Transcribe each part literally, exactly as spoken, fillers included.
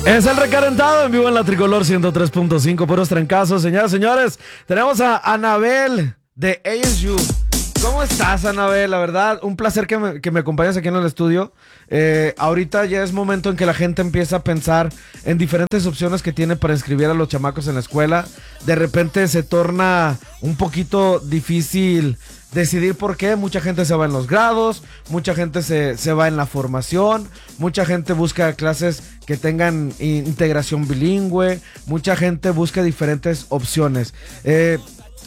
Es el recalentado en vivo en la Tricolor ciento tres punto cinco, puros trancazos. Señoras y señores, tenemos a Anabel de A S U. ¿Cómo estás, Anabel? La verdad, un placer que me, que me acompañes aquí en el estudio. Eh, ahorita ya es momento en que la gente empieza a pensar en diferentes opciones que tiene para inscribir a los chamacos en la escuela. De repente se torna un poquito difícil decidir por qué. Mucha gente se va en los grados, mucha gente se, se va en la formación, mucha gente busca clases que tengan integración bilingüe, mucha gente busca diferentes opciones. Eh,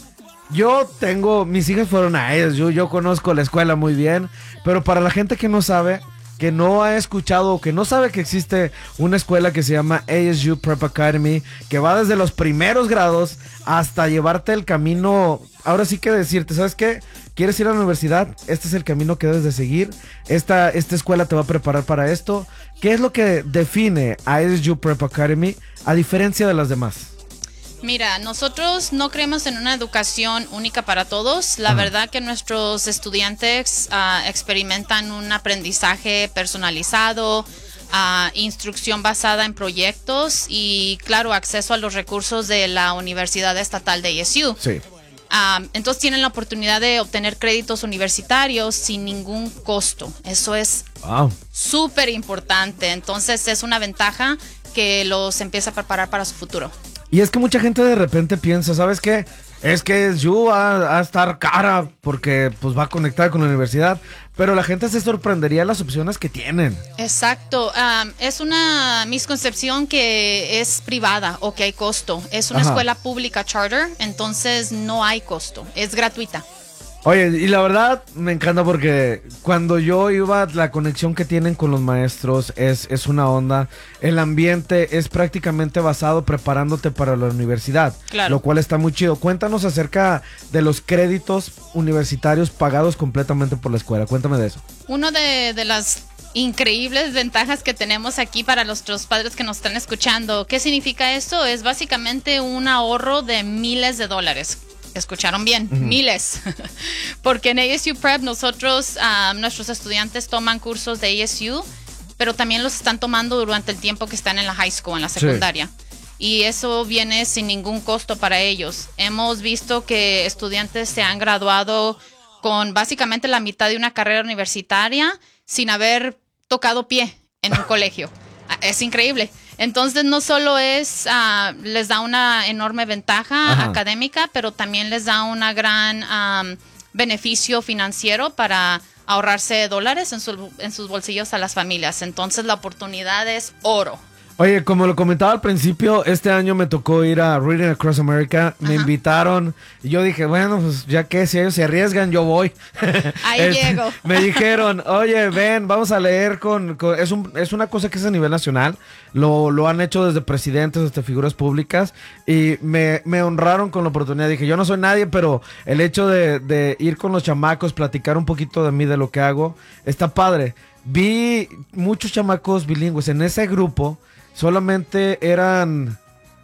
yo tengo, mis hijas fueron a ellos, yo, yo conozco la escuela muy bien, pero para la gente que no sabe, que no ha escuchado o que no sabe que existe una escuela que se llama A S U Prep Academy, que va desde los primeros grados hasta llevarte el camino, ahora sí que decirte, ¿sabes qué? ¿Quieres ir a la universidad? Este es el camino que debes de seguir. Esta, esta escuela te va a preparar para esto. ¿Qué es lo que define a A S U Prep Academy a diferencia de las demás? Mira, nosotros no creemos en una educación única para todos. La Ajá. verdad que nuestros estudiantes uh, experimentan un aprendizaje personalizado, uh, instrucción basada en proyectos y, claro, acceso a los recursos de la Universidad Estatal de A S U. Sí. Um, entonces tienen la oportunidad de obtener créditos universitarios sin ningún costo. Eso es wow. súper importante. Entonces es una ventaja que los empieza a preparar para su futuro. Y es que mucha gente de repente piensa, ¿sabes qué? Es que A S U va a estar cara porque pues va a conectar con la universidad, pero la gente se sorprendería de las opciones que tienen. Exacto, um, es una misconcepción que es privada o que hay costo. Es una Ajá. escuela pública charter, entonces no hay costo, es gratuita. Oye, y la verdad me encanta porque cuando yo iba, la conexión que tienen con los maestros es, es una onda. El ambiente es prácticamente basado preparándote para la universidad, claro. lo cual está muy chido. Cuéntanos acerca de los créditos universitarios pagados completamente por la escuela. Cuéntame de eso. Uno de, de las increíbles ventajas que tenemos aquí para nuestros padres que nos están escuchando. ¿Qué significa esto? Es básicamente un ahorro de miles de dólares. Escucharon bien, uh-huh. miles. Porque en A S U Prep nosotros, um, nuestros estudiantes toman cursos de A S U, pero también los están tomando durante el tiempo que están en la high school, en la secundaria. Sí. Y eso viene sin ningún costo para ellos. Hemos visto que estudiantes se han graduado con básicamente la mitad de una carrera universitaria sin haber tocado pie en un colegio. Es increíble. Entonces no solo es, uh, les da una enorme ventaja Ajá. académica, pero también les da una gran um, beneficio financiero para ahorrarse dólares en, su, en sus bolsillos a las familias. Entonces la oportunidad es oro. Oye, como lo comentaba al principio, este año me tocó ir a Reading Across America, me Ajá. invitaron y yo dije, bueno, pues ya que si ellos se arriesgan, yo voy. Ahí es, llego. Me dijeron, oye, ven, vamos a leer con... con es, un, es una cosa que es a nivel nacional, lo, lo han hecho desde presidentes hasta figuras públicas y me, me honraron con la oportunidad. Dije, yo no soy nadie, pero el hecho de, de ir con los chamacos, platicar un poquito de mí, de lo que hago, está padre. Vi muchos chamacos bilingües en ese grupo. Solamente eran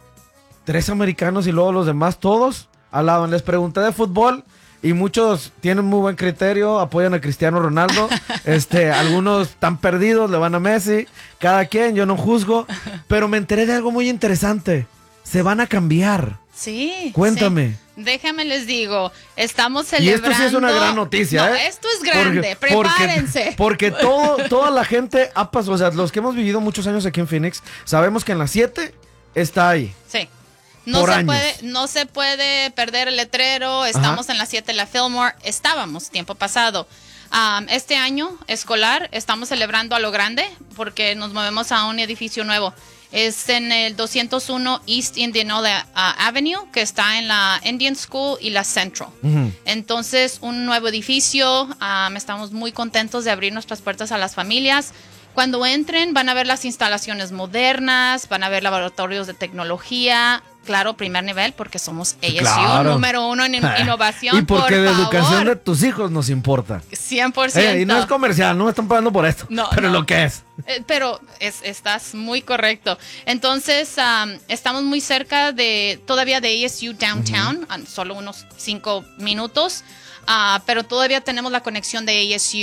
tres americanos y luego los demás todos hablaban. Les pregunté de fútbol y muchos tienen muy buen criterio, apoyan a Cristiano Ronaldo. este, algunos están perdidos, le van a Messi. Cada quien, yo no juzgo. Pero me enteré de algo muy interesante. Se van a cambiar. Sí. Cuéntame. Sí. Déjame les digo, estamos celebrando... Y esto sí es una gran noticia, no, ¿eh? Esto es grande, porque, prepárense. Porque, porque todo, toda la gente ha pasado, o sea, los que hemos vivido muchos años aquí en Phoenix, sabemos que en las siete está ahí. Sí. No por se años. puede, no se puede perder el letrero, estamos Ajá. en las siete de la Fillmore, estábamos tiempo pasado. Um, este año escolar estamos celebrando a lo grande porque nos movemos a un edificio nuevo. Es en el doscientos uno East Indianola uh, Avenue, que está en la Indian School y la Central. Uh-huh. Entonces, un nuevo edificio. Um, estamos muy contentos de abrir nuestras puertas a las familias. Cuando entren, van a ver las instalaciones modernas, van a ver laboratorios de tecnología. Claro, primer nivel, porque somos A S U, claro. número uno en innovación. Y porque por la favor. educación de tus hijos nos importa. cien por ciento. Eh, y no es comercial, no me están pagando por esto. No, pero no. lo que es. Eh, pero es, estás muy correcto. Entonces, um, estamos muy cerca de, todavía de A S U Downtown, uh-huh. solo unos cinco minutos. Uh, pero todavía tenemos la conexión de A S U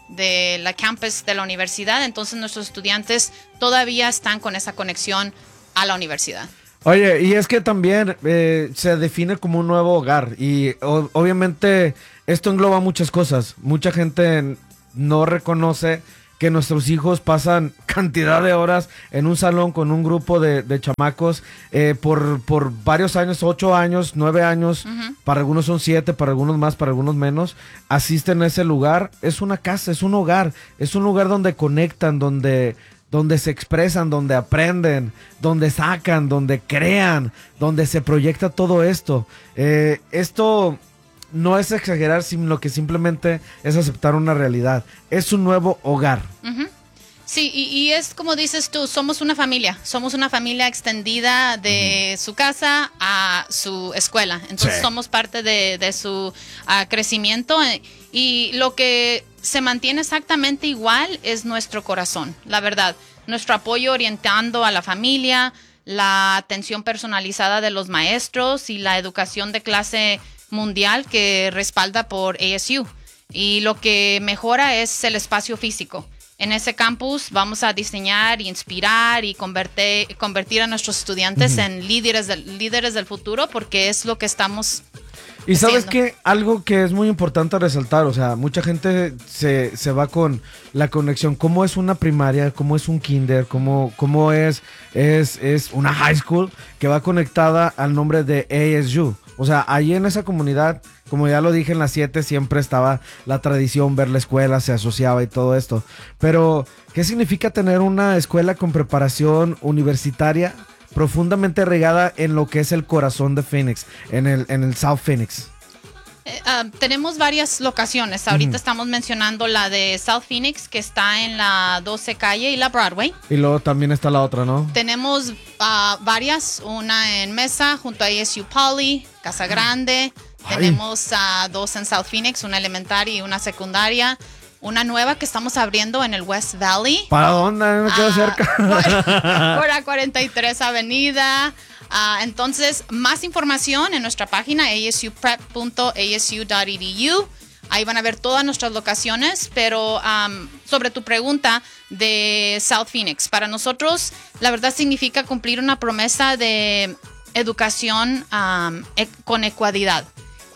de la campus de la universidad, entonces nuestros estudiantes todavía están con esa conexión a la universidad. Oye, y es que también eh, se define como un nuevo hogar y o, obviamente esto engloba muchas cosas. Mucha gente no reconoce que nuestros hijos pasan cantidad de horas en un salón con un grupo de, de chamacos eh, por, por varios años, ocho años, nueve años, uh-huh. Para algunos son siete, para algunos más, para algunos menos, asisten a ese lugar. Es una casa, es un hogar, es un lugar donde conectan, donde... donde se expresan, donde aprenden, donde sacan, donde crean, donde se proyecta todo esto. Eh, esto no es exagerar, sino que simplemente es aceptar una realidad. Es un nuevo hogar. Uh-huh. Sí, y, y es como dices tú, somos una familia, somos una familia extendida de uh-huh. su casa a su escuela. Entonces sí. somos parte de, de su uh, crecimiento y lo que se mantiene exactamente igual es nuestro corazón, la verdad. Nuestro apoyo orientando a la familia, la atención personalizada de los maestros y la educación de clase mundial que respalda por A S U. Y lo que mejora es el espacio físico. En ese campus vamos a diseñar, inspirar y convertir, convertir a nuestros estudiantes uh-huh. en líderes del, líderes del futuro porque es lo que estamos Y sabes haciendo. que algo que es muy importante resaltar, o sea, mucha gente se, se va con la conexión, cómo es una primaria, cómo es un kinder, cómo, cómo es, es, es una high school que va conectada al nombre de A S U. O sea, ahí en esa comunidad, como ya lo dije en las siete, siempre estaba la tradición, ver la escuela, se asociaba y todo esto. Pero, ¿qué significa tener una escuela con preparación universitaria profundamente regada en lo que es el corazón de Phoenix, en el, en el South Phoenix? Eh, uh, tenemos varias locaciones. Ahorita Uh-huh. estamos mencionando la de South Phoenix, que está en la doce calle y la Broadway. Y luego también está la otra, ¿no? Tenemos uh, varias, una en Mesa junto a A S U Poly, Casa Grande. Ay. Tenemos uh, dos en South Phoenix, una elementaria y una secundaria. Una nueva que estamos abriendo en el West Valley. ¿Para dónde? Me quedo uh, cerca. Por, por la cuarenta y tres Avenida. Uh, entonces, más información en nuestra página a s u prep punto a s u punto e d u. Ahí van a ver todas nuestras locaciones, pero um, sobre tu pregunta de South Phoenix, para nosotros la verdad significa cumplir una promesa de educación um, e- con ecuidad.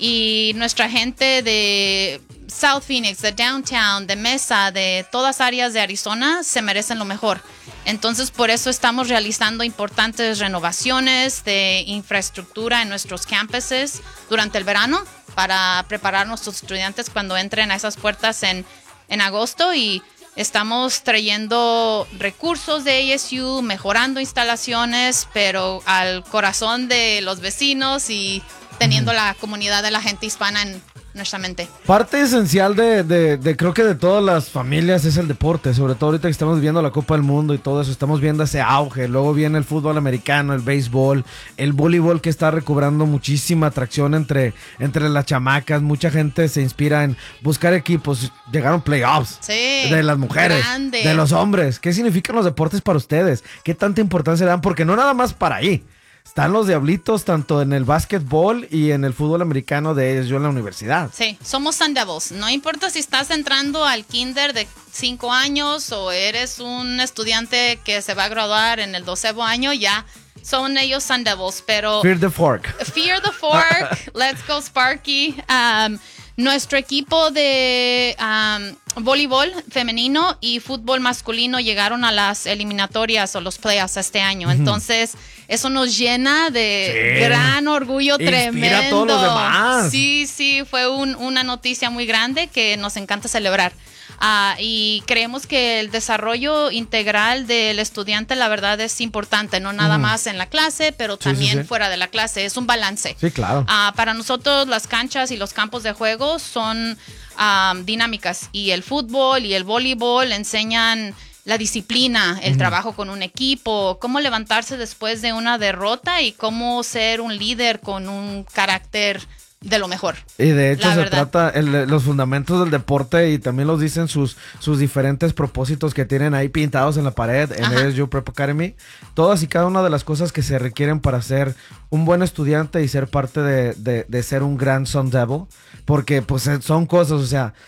Y nuestra gente de South Phoenix, de Downtown, de Mesa, de todas áreas de Arizona se merecen lo mejor. Entonces, por eso estamos realizando importantes renovaciones de infraestructura en nuestros campuses durante el verano para preparar a nuestros estudiantes cuando entren a esas puertas en, en agosto. Y estamos trayendo recursos de A S U, mejorando instalaciones, pero al corazón de los vecinos y teniendo uh-huh. la comunidad de la gente hispana en nuestra mente. Parte esencial de, de, de creo que de todas las familias es el deporte, sobre todo ahorita que estamos viendo la Copa del Mundo y todo eso, estamos viendo ese auge, luego viene el fútbol americano, el béisbol, el voleibol que está recobrando muchísima atracción entre, entre las chamacas, mucha gente se inspira en buscar equipos, llegaron playoffs sí, de las mujeres, grande. De los hombres. ¿Qué significan los deportes para ustedes? ¿Qué tanta importancia dan? Porque no nada más para ahí. Están los diablitos tanto en el básquetbol y en el fútbol americano de ellos en la universidad. Sí, somos Sun Devils. No importa si estás entrando al kinder de cinco años o eres un estudiante que se va a graduar en el doceavo año, ya son ellos Sun Devils. Pero Fear the Fork. Fear the Fork. Let's go Sparky. Um, nuestro equipo de um, voleibol femenino y fútbol masculino llegaron a las eliminatorias o los playoffs este año. Uh-huh. Entonces, eso nos llena de sí. gran orgullo. Inspira tremendo. A todos los demás. Sí, sí, fue un, una noticia muy grande que nos encanta celebrar. Uh, y creemos que el desarrollo integral del estudiante, la verdad, es importante, no nada uh-huh. más en la clase, pero sí, también sí, sí. fuera de la clase. Es un balance. Sí, claro. Uh, para nosotros, las canchas y los campos de juego son um, dinámicas, y el fútbol y el voleibol enseñan la disciplina, el uh-huh. trabajo con un equipo, cómo levantarse después de una derrota y cómo ser un líder con un carácter de lo mejor. Y de hecho se verdad. trata el, los fundamentos del deporte, y también los dicen sus, sus diferentes propósitos que tienen ahí pintados en la pared en A S U Prep Academy. Todas y cada una de las cosas que se requieren para ser un buen estudiante y ser parte de, de, de ser un gran Sun Devil, porque pues son cosas, o sea,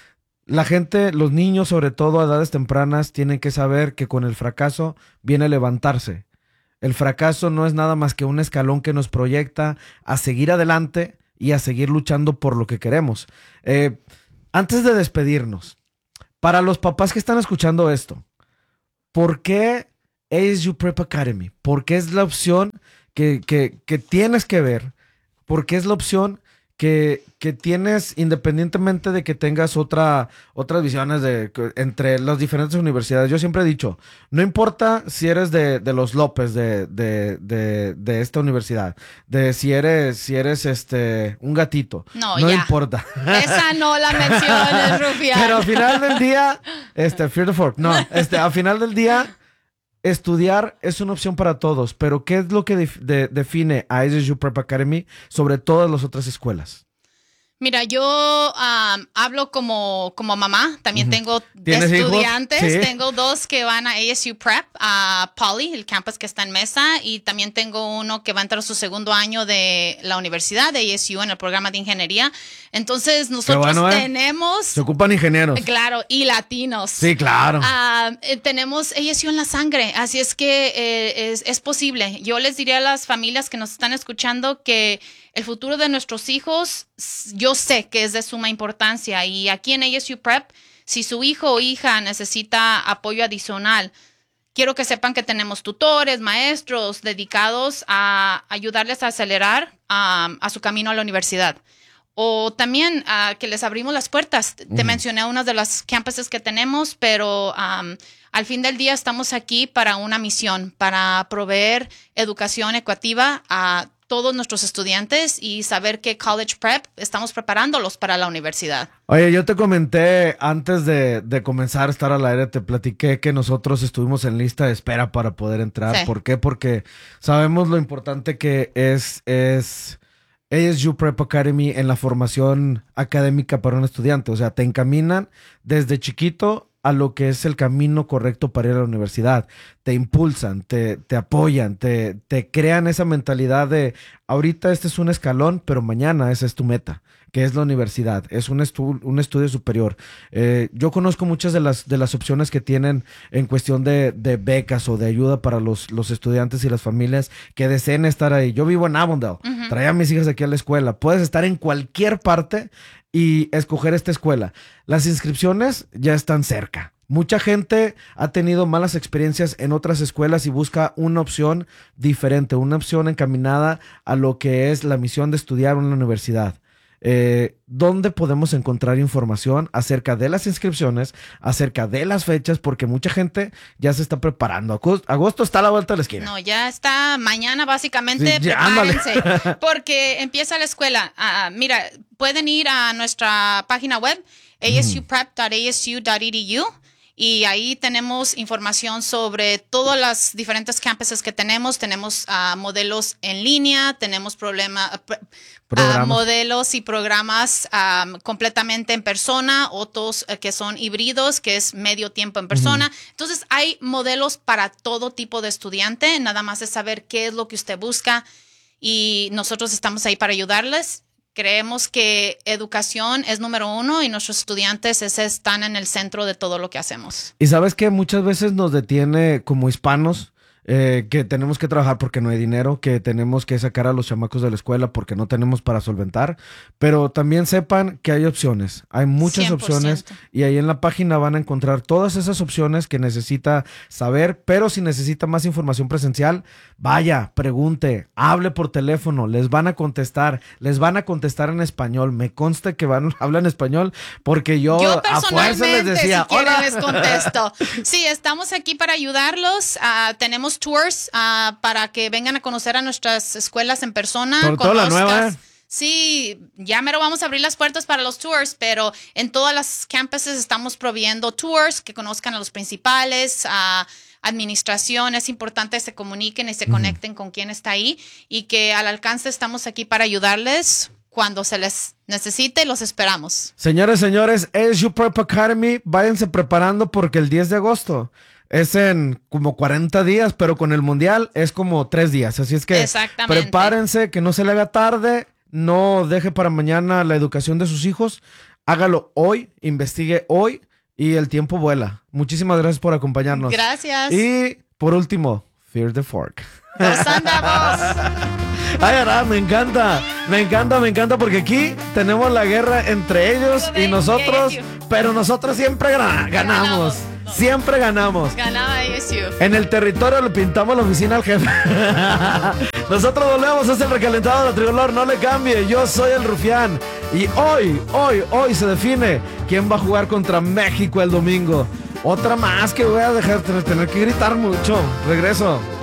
la gente, los niños sobre todo a edades tempranas, tienen que saber que con el fracaso viene levantarse. El fracaso no es nada más que un escalón que nos proyecta a seguir adelante y a seguir luchando por lo que queremos. Eh, antes de despedirnos, para los papás que están escuchando esto, ¿por qué A S U Prep Academy? ¿Por qué es la opción que, que, que tienes que ver? ¿Por qué es la opción que, que tienes independientemente de que tengas otra, otras visiones de, entre las diferentes universidades? Yo siempre he dicho, no importa si eres de, de los López de, de, de, de esta universidad, de si eres, si eres este, un gatito, no, no ya. importa. Esa no la menciones, Rufián. Pero al final del día, este, Fear the Fork, no, este, al final del día, estudiar es una opción para todos, pero ¿qué es lo que def- de- define a A S U Prep Academy sobre todas las otras escuelas? Mira, yo um, hablo como, como mamá. También uh-huh. tengo estudiantes. Sí. Tengo dos que van a A S U Prep, a Poly, el campus que está en Mesa. Y también tengo uno que va a entrar a su segundo año de la universidad, de A S U, en el programa de ingeniería. Entonces, nosotros bueno, ¿eh? tenemos... Se ocupan ingenieros. Claro, y latinos. Sí, claro. Uh, eh, tenemos A S U en la sangre. Así es que eh, es, es posible. Yo les diría a las familias que nos están escuchando que el futuro de nuestros hijos, yo sé que es de suma importancia. Y aquí en A S U Prep, si su hijo o hija necesita apoyo adicional, quiero que sepan que tenemos tutores, maestros dedicados a ayudarles a acelerar um, a su camino a la universidad. O también uh, que les abrimos las puertas. Mm. Te mencioné unas de las campuses que tenemos, pero um, al fin del día estamos aquí para una misión, para proveer educación equitativa a todos nuestros estudiantes y saber que College Prep estamos preparándolos para la universidad. Oye, yo te comenté antes de, de comenzar a estar al aire, te platiqué que nosotros estuvimos en lista de espera para poder entrar. Sí. ¿Por qué? Porque sabemos lo importante que es, es A S U Prep Academy en la formación académica para un estudiante. O sea, te encaminan desde chiquito a lo que es el camino correcto para ir a la universidad. Te impulsan, te, te apoyan, te, te crean esa mentalidad de ahorita este es un escalón, pero mañana esa es tu meta, que es la universidad, es un, estu- un estudio superior. Eh, yo conozco muchas de las, de las opciones que tienen en cuestión de, de becas o de ayuda para los, los estudiantes y las familias que deseen estar ahí. Yo vivo en Avondale, uh-huh. traía a mis hijas aquí a la escuela. Puedes estar en cualquier parte y escoger esta escuela. Las inscripciones ya están cerca. Mucha gente ha tenido malas experiencias en otras escuelas y busca una opción diferente, una opción encaminada a lo que es la misión de estudiar en la universidad. Eh, ¿Dónde podemos encontrar información acerca de las inscripciones, acerca de las fechas? Porque mucha gente ya se está preparando. Agosto, agosto está a la vuelta de la esquina. No, ya está mañana básicamente. Sí, prepárense, porque empieza la escuela. Uh, mira, pueden ir a nuestra página web, a s u prep dot a s u dot e d u. Y ahí tenemos información sobre todas las diferentes campuses que tenemos. Tenemos uh, modelos en línea, tenemos problema, uh, modelos y programas um, completamente en persona, otros uh, que son híbridos, que es medio tiempo en persona. Uh-huh. Entonces, hay modelos para todo tipo de estudiante. Nada más es saber qué es lo que usted busca y nosotros estamos ahí para ayudarles. Creemos que educación es número uno y nuestros estudiantes ese están en el centro de todo lo que hacemos. Y sabes que muchas veces nos detiene como hispanos eh, que tenemos que trabajar porque no hay dinero, que tenemos que sacar a los chamacos de la escuela porque no tenemos para solventar, pero también sepan que hay opciones, hay muchas cien por ciento opciones y ahí en la página van a encontrar todas esas opciones que necesita saber, pero si necesita más información presencial, vaya, pregunte, hable por teléfono, les van a contestar, les van a contestar en español, me consta que van hablan español porque yo, yo a fuerza les decía, si hola, les contesto. Sí, estamos aquí para ayudarlos, uh, tenemos tours uh, para que vengan a conocer a nuestras escuelas en persona. Sobre todo la nueva, ¿eh? Sí, ya mero vamos a abrir las puertas para los tours, pero en todas las campuses estamos proveyendo tours que conozcan a los principales, a administración. Es importante que se comuniquen y se conecten uh-huh. con quien está ahí y que al alcance estamos aquí para ayudarles cuando se les necesite. Los esperamos. Señores, señores, A S U Prep Academy, váyanse preparando porque el diez de agosto es en como cuarenta días, pero con el mundial es como tres días. Así es que prepárense, que no se le haga tarde, no deje para mañana la educación de sus hijos. hágalo hoy, investigue hoy y el tiempo vuela. Muchísimas gracias por acompañarnos. Gracias. Y por último, Fear the Fork. ¡Los andamos! Ay, ahora me encanta, me encanta, me encanta porque aquí tenemos la guerra entre ellos y nosotros, pero nosotros siempre ganamos, Ganamos, no. siempre ganamos. Ganaba A S U. En el territorio le pintamos la oficina al jefe. Nosotros volvemos, es el recalentado de la tricolor, no le cambie, yo soy el Rufián. Y hoy, hoy, hoy se define quién va a jugar contra México el domingo. Otra más que voy a dejar de tener que gritar mucho. Regreso.